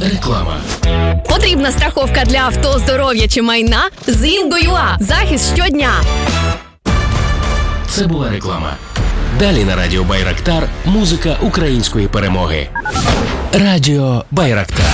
Реклама. Потрібна страховка для авто, здоров'я чи майна? З Інго.ua. Захист щодня. Це була реклама. Далі на радіо Байрактар музика української перемоги. Радіо Байрактар.